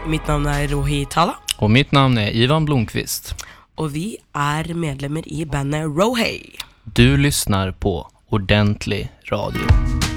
Mitt navn Rohi Tala. Og mitt navn Ivan Blomqvist. Og vi medlemmer i bandet Rohei. Du lyssnar på Ordentlig Radio.